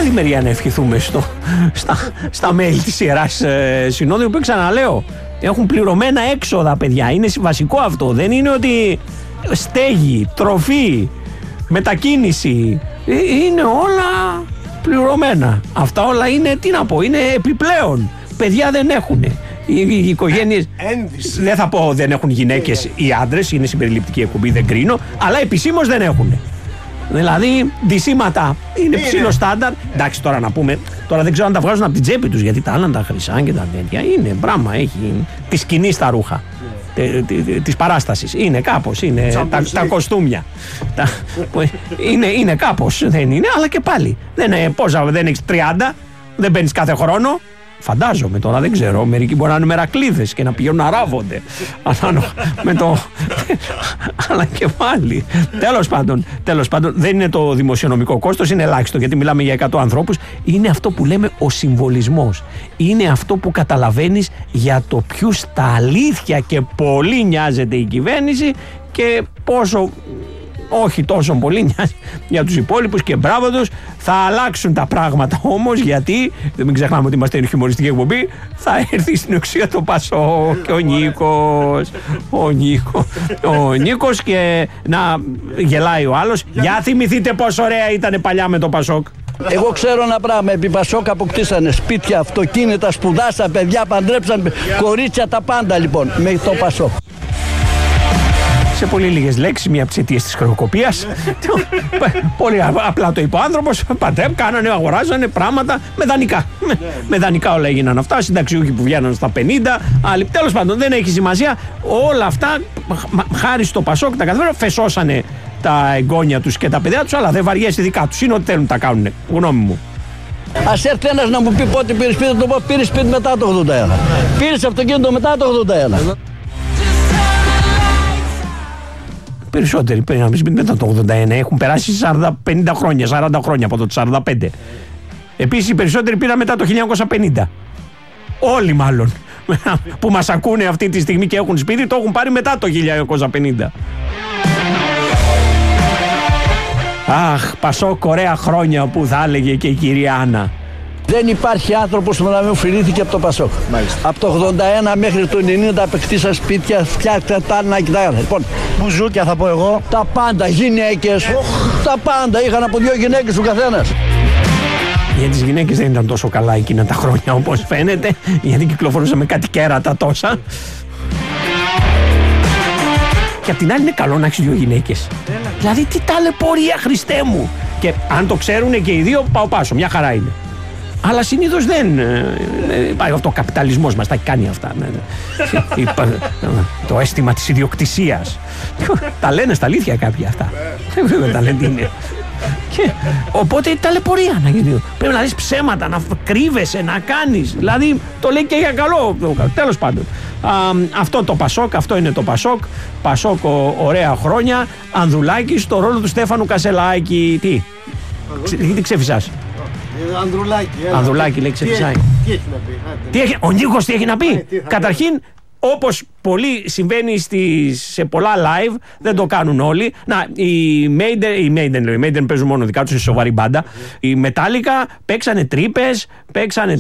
καλημεριά να ευχηθούμε στα μέλη της Ιεράς Συνόδου, που ξαναλέω, έχουν πληρωμένα έξοδα, παιδιά. Είναι βασικό αυτό. Δεν είναι ότι στέγη, τροφή, μετακίνηση, είναι όλα πληρωμένα. Αυτά όλα είναι, τι να πω, είναι επιπλέον. Παιδιά δεν έχουν. Οι οικογένειες, δεν θα πω δεν έχουν γυναίκες ή άντρες, είναι συμπεριληπτική εκπομπή, δεν κρίνω, αλλά επισήμως δεν έχουν. Δηλαδή, ντυσίματα είναι ψηλό στάνταρ. Εντάξει, τώρα να πούμε, τώρα δεν ξέρω αν τα βγάζουν από την τσέπη τους, γιατί τα άλλα τα χρυσά και τα τέτοια είναι πράγμα, έχει τη σκηνή στα ρούχα. Της παράστασης. Είναι κάπως, είναι τα κοστούμια. Είναι κάπως, δεν είναι, αλλά και πάλι. Δεν έχεις 30, δεν μπαίνεις κάθε χρόνο. Φαντάζομαι τώρα, δεν ξέρω. Μερικοί μπορεί να είναι μερακλείδες και να πηγαίνουν να ράβονται. Αλλά και πάλι. Τέλος πάντων, δεν είναι το δημοσιονομικό κόστος, είναι ελάχιστο, γιατί μιλάμε για 100 ανθρώπους. Είναι αυτό που λέμε ο συμβολισμός. Είναι αυτό που καταλαβαίνεις για το ποιους τα αλήθεια και πολύ νοιάζεται η κυβέρνηση και πόσο. Όχι τόσο πολύ για τους υπόλοιπους, και μπράβο τους. Θα αλλάξουν τα πράγματα όμως, γιατί δεν μην ξεχνάμε ότι είμαστε χιουμοριστική εκπομπή. Θα έρθει στην ουσία το Πασόκ και ο Νίκος και να γελάει ο άλλος. Για θυμηθείτε πόσο ωραία ήταν παλιά με το Πασόκ. Εγώ ξέρω ένα πράγμα, επί Πασόκ αποκτήσανε σπίτια, αυτοκίνητα, σπουδάσαν παιδιά, παντρέψαν κορίτσια, τα πάντα λοιπόν με το Πασόκ. Σε πολύ λίγες λέξεις, μία από τις αιτίες της χρεοκοπίας. Πολύ απλά το είπε ο άνθρωπος. Κάνανε, αγοράζανε πράγματα με δανεικά. Με δανεικά όλα έγιναν αυτά. Συνταξιούχοι που βγαίναν στα 50. Άλλοι, τέλος πάντων, δεν έχει σημασία. Όλα αυτά, χάρη στο Πασόκ, τα καταφέραν. Φεσώσανε τα εγγόνια τους και τα παιδιά τους, αλλά δεν βαριέσαι δικά τους. Είναι ό,τι θέλουν τα κάνουν. Γνώμη μου. Ας έρθει ένας να μου πει πότε πήρε σπίτι, το πω πήρε σπίτι μετά το 81. Πήρε αυτοκίνητο μετά το 81. Περισσότεροι πριν μετά το 81 έχουν περάσει 50 χρόνια, 40 χρόνια από το 45. Επίσης οι περισσότεροι πήραν μετά το 1950. Όλοι μάλλον που μας ακούνε αυτή τη στιγμή και έχουν σπίτι, το έχουν πάρει μετά το 1950. Αχ, Πασόκ, ωραία χρόνια, που θα έλεγε και η κυρία Άννα. Δεν υπάρχει άνθρωπος που να μην οφειλήθηκε από το Πασόκ. Μάλιστα. Από το 81 μέχρι το 90 απεκτήσαν σπίτια, φτιάξαν τα άλλα και τα άλλα. Λοιπόν, μπουζούκια θα πω εγώ. Τα πάντα, γυναίκες, τα πάντα. Είχαν από 2 γυναίκες ο καθένας. Για τις γυναίκες δεν ήταν τόσο καλά εκείνα τα χρόνια όπως φαίνεται, γιατί κυκλοφορούσαμε κάτι κέρατα τόσα. Και απ' την άλλη είναι καλό να έχεις 2 γυναίκες. Δηλαδή τι ταλαιπωρία, Χριστέ μου. Και αν το ξέρουν και οι δύο, πάω πάσο, μια χαρά είναι. Αλλά συνήθως δεν πάει αυτό, ο καπιταλισμός μας τα έχει κάνει αυτά. Το αίσθημα της ιδιοκτησίας. Τα λένε στα αλήθεια κάποια αυτά. Δεν τα λένε τι είναι. Οπότε η ταλαιπωρία να γίνει. Πρέπει να δεις ψέματα, να κρύβεσαι, να κάνεις. Δηλαδή το λέει και για καλό. Τέλος πάντων. Αυτό το Πασόκ, αυτό είναι το Πασόκ. Πασόκ, ωραία χρόνια. Ανδρουλάκης, στο ρόλο του Στέφανου Κασελάκη. Τι ξεφυσάς? Ανδρουλάκη λέει, ξεφυσάει. Τι έχει να πει? Ο Νίκος τι έχει να πει? Καταρχήν, όπως πολύ συμβαίνει σε πολλά live, δεν το κάνουν όλοι. Να, οι Maiden παίζουν μόνο δικά τους, είναι σοβαρή μπάντα. Οι Metallica παίξανε τρύπες, παίξανε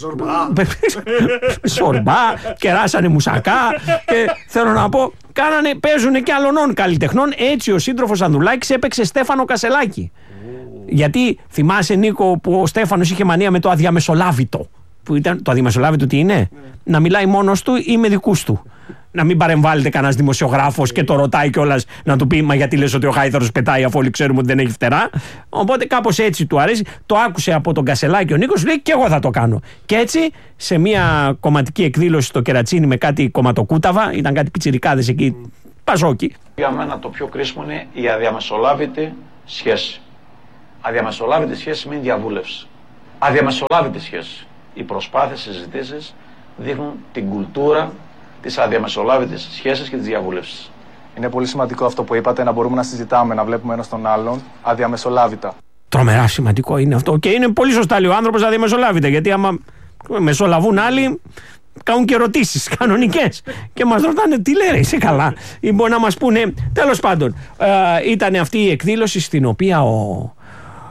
σορμπά, κεράσανε μουσακά και θέλω να πω, παίζουν και άλλων καλλιτεχνών. Έτσι ο σύντροφος Ανδρουλάκης έπαιξε Στέφανο Κασελάκη. Γιατί θυμάσαι, Νίκο, που ο Στέφανος είχε μανία με το αδιαμεσολάβητο. Που ήταν, το αδιαμεσολάβητο τι είναι? Να μιλάει μόνος του ή με δικούς του. Να μην παρεμβάλλεται κανένας δημοσιογράφος και το ρωτάει κιόλας να του πει «Μα γιατί λες ότι ο Χάιθαρος πετάει, αφού όλοι ξέρουμε ότι δεν έχει φτερά?» Οπότε κάπως έτσι του αρέσει. Το άκουσε από τον Κασελάκη ο Νίκος, λέει «Και εγώ θα το κάνω». Και έτσι σε μια κομματική εκδήλωση στο Κερατσίνι με κάτι κομματοκούταβα, ήταν κάτι πιτσιρικάδες εκεί, Πασόκι. Για μένα το πιο κρίσιμο είναι η αδιαμεσολάβητη σχέση. Αδιαμεσολάβητη σχέση σημαίνει διαβούλευση. Αδιαμεσολάβητη σχέση. Οι προσπάθειες, συζητήσεις δείχνουν την κουλτούρα της αδιαμεσολάβητης σχέσης και της διαβούλευσης. Είναι πολύ σημαντικό αυτό που είπατε, να μπορούμε να συζητάμε, να βλέπουμε ένας τον άλλον αδιαμεσολάβητα. Τρομερά σημαντικό είναι αυτό. Και είναι πολύ σωστά λέει ο άνθρωπος αδιαμεσολάβητα. Γιατί άμα μεσολαβούν άλλοι, κάνουν και ερωτήσεις κανονικές. Και μας ρωτάνε τι λέει, είσαι καλά? Ή μπορεί να μας πούνε. Τέλος πάντων, ήταν αυτή η εκδήλωση στην οποία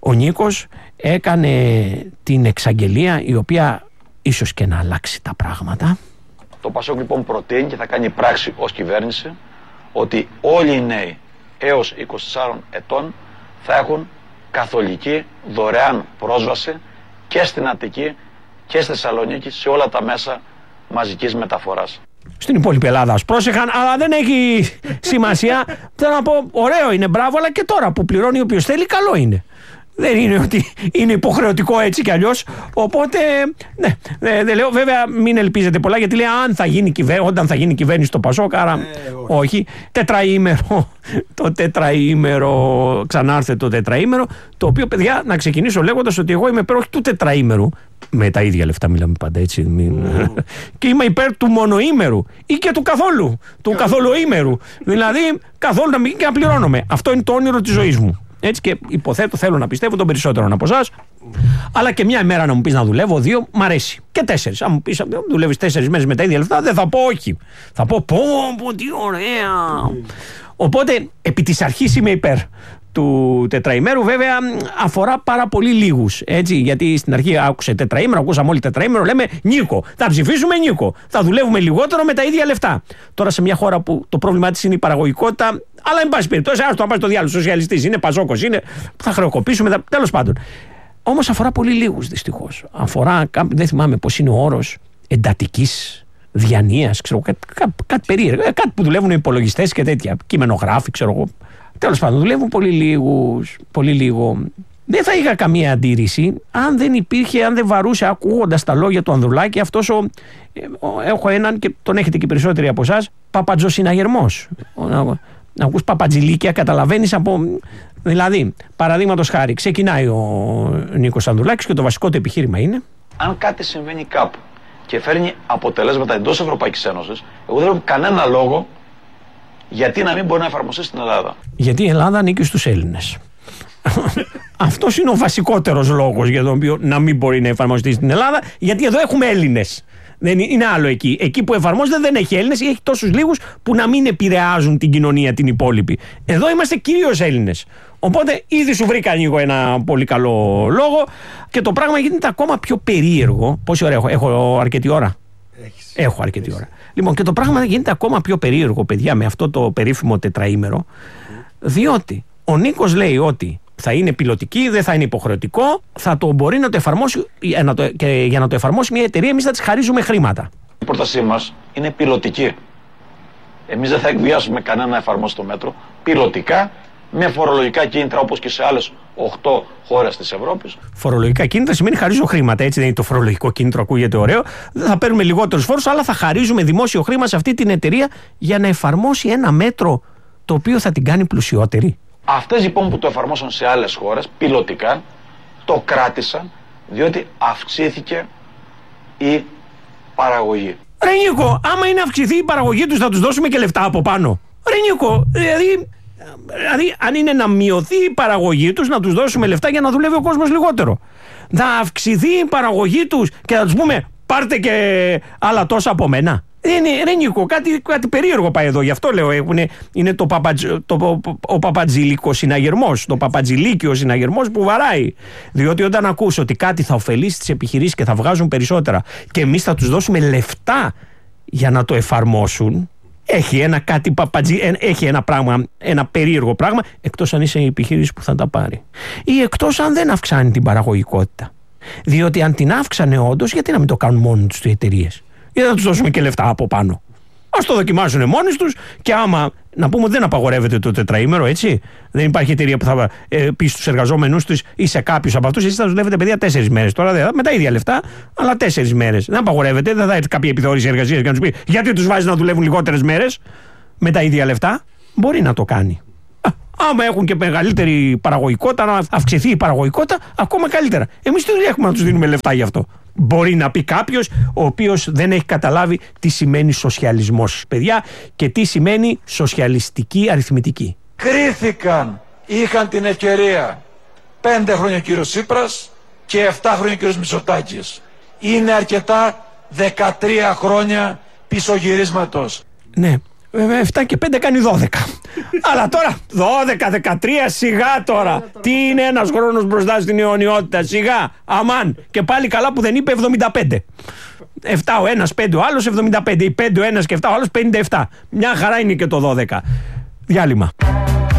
ο Νίκος έκανε την εξαγγελία η οποία ίσως και να αλλάξει τα πράγματα. Το ΠΑΣΟΚ λοιπόν προτείνει και θα κάνει πράξη ως κυβέρνηση ότι όλοι οι νέοι έως 24 ετών θα έχουν καθολική δωρεάν πρόσβαση και στην Αττική και στη Θεσσαλονίκη σε όλα τα μέσα μαζικής μεταφοράς. Στην υπόλοιπη Ελλάδα ας πρόσεχαν, αλλά δεν έχει σημασία. Θέλω να πω, ωραίο είναι, μπράβο, αλλά και τώρα που πληρώνει όποιος θέλει, καλό είναι. Δεν είναι ότι είναι υποχρεωτικό έτσι κι αλλιώς. Οπότε, ναι, δεν λέω. Βέβαια, μην ελπίζετε πολλά, γιατί λέει όταν θα γίνει κυβέρνηση το ΠΑΣΟΚ, άρα όχι. Τετραήμερο. Το τετραήμερο, ξανάρθε το τετραήμερο. Το οποίο, παιδιά, να ξεκινήσω λέγοντας ότι εγώ είμαι υπέρ όχι του τετραήμερου. Με τα ίδια λεφτά μιλάμε πάντα, έτσι. Και είμαι υπέρ του μονοήμερου ή και του καθόλου. Του καθολοήμερου. Δηλαδή, καθόλου να μην και να πληρώνομαι. Αυτό είναι το όνειρο της ζωής μου. Έτσι, και υποθέτω, θέλω να πιστεύω τον περισσότερον από εσάς. Αλλά και μια ημέρα να μου πεις να δουλεύω, 2, μ' αρέσει. Και 4. Αν μου πεις δουλεύεις 4 μέρες με τα ίδια λεφτά, δεν θα πω όχι. Θα πω πω, τι ωραία. Οπότε, επί της αρχής είμαι υπέρ του τετραημέρου. Βέβαια, αφορά πάρα πολύ λίγους. Έτσι, γιατί στην αρχή άκουσε τετραήμερο, ακούσαμε όλοι τετραήμερο, λέμε Νίκο. Θα ψηφίσουμε Νίκο. Θα δουλεύουμε λιγότερο με τα ίδια λεφτά. Τώρα, σε μια χώρα που το πρόβλημά της είναι η παραγωγικότητα, αλλά εν πάση περιπτώσει, άστο να πάει στο διάλογο, σοσιαλιστής είναι, παζόκος είναι, θα χρεοκοπήσουμε, τέλος πάντων. Όμως αφορά πολύ λίγους δυστυχώς. Αφορά, δεν θυμάμαι πώς είναι ο όρος, εντατικής διανοίας, ξέρω, κάτι περίεργο. Κάτι που δουλεύουν οι υπολογιστές και τέτοια. Κειμενογράφοι, ξέρω εγώ. Τέλος πάντων, δουλεύουν πολύ λίγους, πολύ λίγο. Δεν θα είχα καμία αντίρρηση αν δεν υπήρχε, αν δεν βαρούσε, ακούγοντας τα λόγια του Ανδρουλάκη, αυτός έχω έναν και τον έχετε και περισσότεροι από εσάς, παπατζοσυναγερμός. Να ακούς παπατζηλίκια, καταλαβαίνεις από. Δηλαδή, παραδείγματος χάρη, ξεκινάει ο Νίκος Ανδρουλάκης και το βασικό του επιχείρημα είναι. Αν κάτι συμβαίνει κάπου και φέρνει αποτελέσματα εντός Ευρωπαϊκής Ένωσης, εγώ δεν έχω κανένα λόγο γιατί να μην μπορεί να εφαρμοστεί στην Ελλάδα. Γιατί η Ελλάδα ανήκει στους Έλληνες. Αυτός είναι ο βασικότερος λόγος για τον οποίο να μην μπορεί να εφαρμοστεί στην Ελλάδα, γιατί εδώ έχουμε Έλληνες. Δεν είναι άλλο εκεί. Εκεί που εφαρμόζεται δεν έχει Έλληνες ή έχει τόσους λίγους που να μην επηρεάζουν την κοινωνία την υπόλοιπη. Εδώ είμαστε κυρίως Έλληνες. Οπότε ήδη σου βρήκα λίγο ένα πολύ καλό λόγο και το πράγμα γίνεται ακόμα πιο περίεργο. Πόση ώρα έχω αρκετή ώρα. Έχω αρκετή ώρα. Λοιπόν, και το πράγμα γίνεται ακόμα πιο περίεργο, παιδιά, με αυτό το περίφημο τετραήμερο, διότι ο Νίκος λέει ότι θα είναι πιλωτική, δεν θα είναι υποχρεωτικό, θα το μπορεί να το εφαρμόσει και για να το εφαρμόσει μια εταιρεία, εμείς θα της χαρίζουμε χρήματα. Η πρότασή μας είναι πιλωτική. Εμείς δεν θα εκβιάσουμε κανένα να εφαρμόσει το μέτρο. Πιλωτικά, με φορολογικά κίνητρα όπως και σε άλλες 8 χώρες της Ευρώπης. Φορολογικά κίνητρα σημαίνει χαρίζω χρήματα. Έτσι δεν είναι το φορολογικό κίνητρο, ακούγεται ωραίο. Δεν θα παίρνουμε λιγότερους φόρους, αλλά θα χαρίζουμε δημόσιο χρήμα σε αυτή την εταιρεία για να εφαρμόσει ένα μέτρο το οποίο θα την κάνει πλουσιότερη. Αυτές λοιπόν που το εφαρμόσαν σε άλλες χώρες, πιλωτικά, το κράτησαν διότι αυξήθηκε η παραγωγή. Ρε Νίκο, άμα είναι αυξηθεί η παραγωγή τους θα τους δώσουμε και λεφτά από πάνω. Ρε Νίκο, δηλαδή αν είναι να μειωθεί η παραγωγή τους, να τους δώσουμε λεφτά για να δουλεύει ο κόσμος λιγότερο. Να αυξηθεί η παραγωγή τους και να τους πούμε πάρτε και άλλα τόσα από μένα. Ρε Νίκο, κάτι περίεργο πάει εδώ. Γι' αυτό λέω είναι ο παπατζηλίκο συναγερμός, το παπατζηλίκιο συναγερμός που βαράει. Διότι όταν ακούς ότι κάτι θα ωφελήσει τις επιχειρήσεις και θα βγάζουν περισσότερα και εμείς θα τους δώσουμε λεφτά για να το εφαρμόσουν, έχει ένα περίεργο πράγμα, εκτός αν είσαι η επιχείρηση που θα τα πάρει. Ή εκτός αν δεν αυξάνει την παραγωγικότητα. Διότι αν την αύξανε όντως, γιατί να μην το κάνουν μόνοι τους οι εταιρείες. Γιατί να τους δώσουμε και λεφτά από πάνω. Ας το δοκιμάσουν μόνοι τους και άμα. Να πούμε ότι δεν απαγορεύεται το τετραήμερο, έτσι. Δεν υπάρχει εταιρεία που θα πει στους εργαζόμενους της ή σε κάποιους από αυτούς, εσείς θα δουλεύετε, παιδιά, 4 μέρες. Τώρα δεν με τα ίδια λεφτά, αλλά 4 μέρες. Δεν απαγορεύεται, δεν θα έρθει κάποια επιθεώρηση εργασίας για να τους πει γιατί τους βάζει να δουλεύουν λιγότερες μέρες με τα ίδια λεφτά. Μπορεί να το κάνει. Άμα έχουν και μεγαλύτερη παραγωγικότητα, να αυξηθεί η παραγωγικότητα, ακόμα καλύτερα. Εμείς τι δουλειά έχουμε να τους δίνουμε λεφτά γι' αυτό. Μπορεί να πει κάποιος ο οποίος δεν έχει καταλάβει τι σημαίνει σοσιαλισμός, παιδιά, και τι σημαίνει σοσιαλιστική αριθμητική. Κρίθηκαν, είχαν την ευκαιρία 5 χρόνια ο κύριος Τσίπρας και 7 χρόνια ο κύριος Μητσοτάκης. Είναι αρκετά 13 χρόνια πισωγυρίσματος. Ναι, 7 και 5 κάνει 12. Αλλά τώρα 12-13 σιγά τώρα. Τι είναι ένας χρόνος μπροστά στην αιωνιότητα? Σιγά, αμάν. Και πάλι καλά που δεν είπε 75. 7 ο ένας, 5 ο άλλος, 75. Ή 5 ο ένας και 7 ο άλλος, 57. Μια χαρά είναι και το 12. Διάλειμμα.